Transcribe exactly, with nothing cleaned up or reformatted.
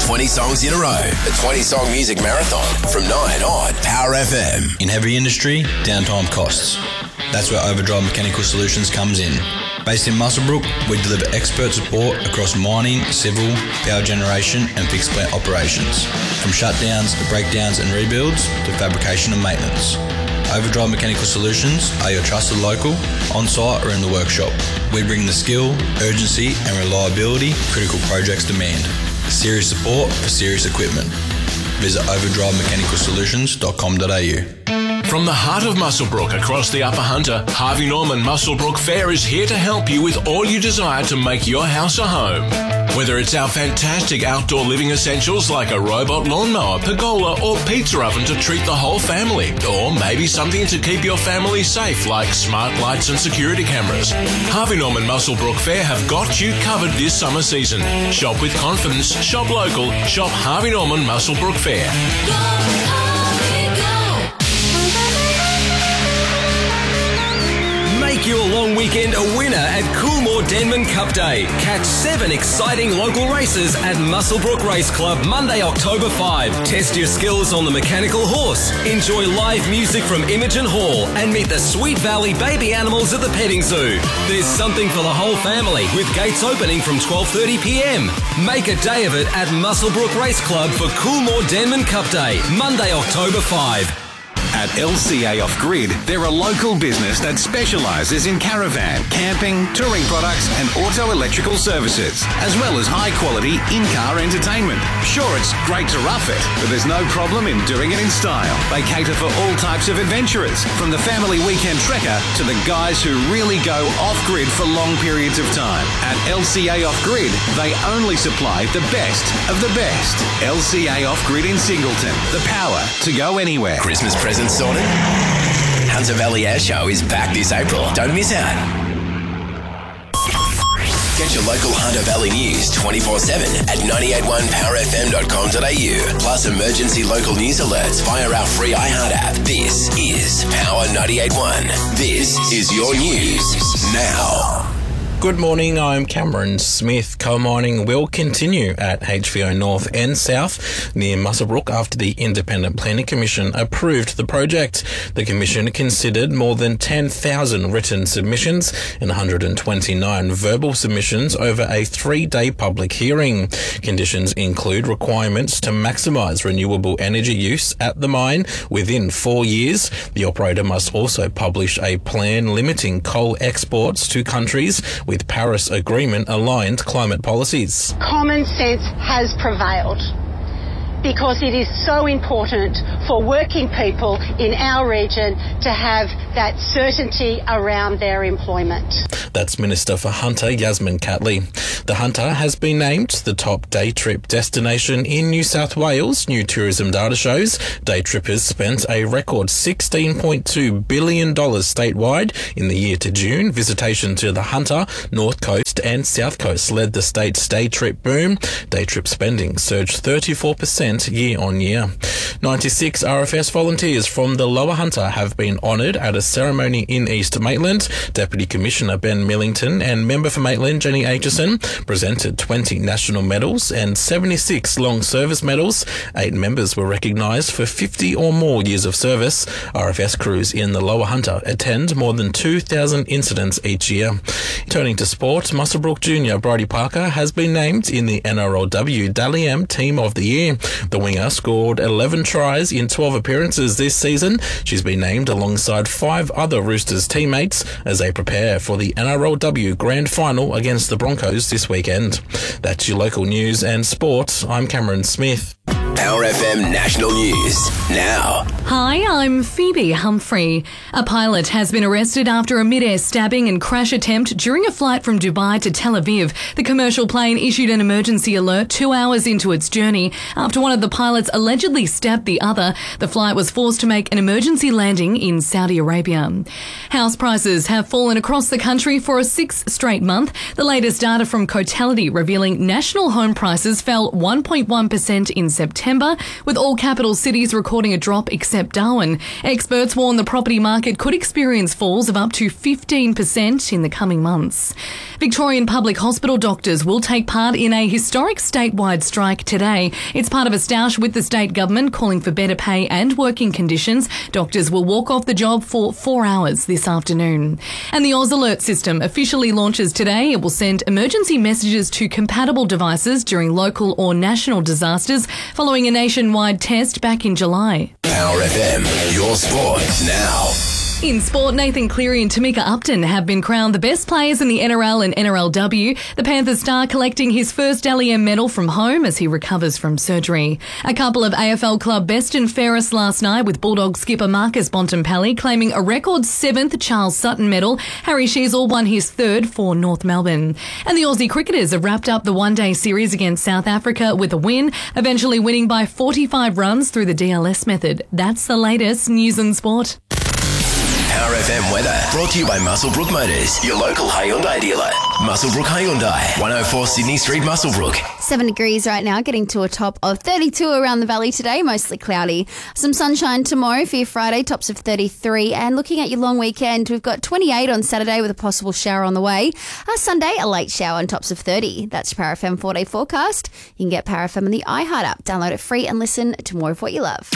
twenty songs in a row. The twenty Song Music Marathon from nine on Power F M. In heavy industry, downtime costs. That's where Overdrive Mechanical Solutions comes in. Based in Muswellbrook, we deliver expert support across mining, civil, power generation and fixed plant operations. From shutdowns to breakdowns and rebuilds to fabrication and maintenance. Overdrive Mechanical Solutions are your trusted local, on-site or in the workshop. We bring the skill, urgency and reliability critical projects demand. Serious support for serious equipment. Visit overdrive mechanical solutions dot com dot a u. From the heart of Muswellbrook across the Upper Hunter, Harvey Norman Muswellbrook Fair is here to help you with all you desire to make your house a home. Whether it's our fantastic outdoor living essentials like a robot lawnmower, pergola or pizza oven to treat the whole family, or maybe something to keep your family safe like smart lights and security cameras, Harvey Norman Muswellbrook Fair have got you covered this summer season. Shop with confidence, shop local, shop Harvey Norman Muswellbrook Fair. Go, Harvey, go. Make your long weekend a winner at Coolmore Denman Cup Day. Catch seven exciting local races at Muswellbrook Race Club Monday, October fifth. Test your skills on the mechanical horse. Enjoy live music from Imogen Hall and meet the Sweet Valley baby animals at the petting zoo. There's something for the whole family with gates opening from twelve thirty p m. Make a day of it at Muswellbrook Race Club for Coolmore Denman Cup Day, Monday, October fifth. At L C A Off Grid, they're a local business that specialises in caravan, camping, touring products and auto electrical services, as well as high-quality in-car entertainment. Sure, it's great to rough it, but there's no problem in doing it in style. They cater for all types of adventurers, from the family weekend trekker to the guys who really go off-grid for long periods of time. At L C A Off Grid, they only supply the best of the best. L C A Off Grid in Singleton, the power to go anywhere. Christmas presents sorted? Hunter Valley Air Show is back this April. Don't miss out. Get your local Hunter Valley news twenty-four seven at nine eight one power f m dot com dot a u. Plus emergency local news alerts via our free iHeart app. This is Power ninety-eight point one. This is your news now. Good morning, I'm Cameron Smith. Coal mining will continue at H V O North and South near Muswellbrook after the Independent Planning Commission approved the project. The Commission considered more than ten thousand written submissions and one hundred twenty-nine verbal submissions over a three-day public hearing. Conditions include requirements to maximise renewable energy use at the mine within four years. The operator must also publish a plan limiting coal exports to countries with Paris Agreement-aligned climate policies. Common sense has prevailed because it is so important for working people in our region to have that certainty around their employment. That's Minister for Hunter, Yasmin Catley. The Hunter has been named the top day trip destination in New South Wales. New tourism data shows day trippers spent a record sixteen point two billion dollars statewide in the year to June. Visitation to the Hunter, North Coast and South Coast led the state's day trip boom. Day trip spending surged thirty-four percent year on year. ninety-six R F S volunteers from the Lower Hunter have been honoured at a ceremony in East Maitland. Deputy Commissioner Ben Millington and Member for Maitland Jenny Aitchison presented twenty national medals and seventy-six long service medals. Eight members were recognised for fifty or more years of service. R F S crews in the Lower Hunter attend more than two thousand incidents each year. Turning to sport, Muswellbrook Junior Brodie Parker has been named in the N R L W Dally M Team of the Year. The winger scored eleven tries in twelve appearances this season. She's been named alongside five other Roosters teammates as they prepare for the N R L W Grand Final against the Broncos this weekend. That's your local news and sport. I'm Cameron Smith. Power F M National News now. Hi, I'm Phoebe Humphrey. A pilot has been arrested after a mid-air stabbing and crash attempt during a flight from Dubai to Tel Aviv. The commercial plane issued an emergency alert two hours into its journey after one of the pilots allegedly stabbed the other. The flight was forced to make an emergency landing in Saudi Arabia. House prices have fallen across the country for a sixth straight month. The latest data from Cotality revealing national home prices fell one point one percent in September, with all capital cities recording a drop except Darwin. Experts warn the property market could experience falls of up to fifteen percent in the coming months. Victorian Public Hospital doctors will take part in a historic statewide strike today. It's part of a stoush with the state government calling for better pay and working conditions. Doctors will walk off the job for four hours this afternoon. And the Oz Alert system officially launches today. It will send emergency messages to compatible devices during local or national disasters following a nationwide test back in July. Power F M, your sport now. In sport, Nathan Cleary and Tamika Upton have been crowned the best players in the N R L and N R L W. The Panthers star collecting his first Dally M medal from home as he recovers from surgery. A couple of A F L club best and fairest last night, with Bulldog skipper Marcus Bontempelli claiming a record seventh Charles Sutton medal. Harry Sheezel won his third for North Melbourne. And the Aussie cricketers have wrapped up the one-day series against South Africa with a win, eventually winning by forty-five runs through the D L S method. That's the latest news and sport. Power F M weather brought to you by Muswellbrook Motors, your local Hyundai dealer. Muswellbrook Hyundai, one oh four Sydney Street, Muswellbrook. Seven degrees right now, getting to a top of thirty-two around the valley today, mostly cloudy. Some sunshine tomorrow for your Friday, tops of thirty-three. And looking at your long weekend, we've got twenty-eight on Saturday with a possible shower on the way. Our Sunday, a late shower and tops of thirty. That's your Power F M four-day forecast. You can get Power F M on the iHeart app. Download it free and listen to more of what you love.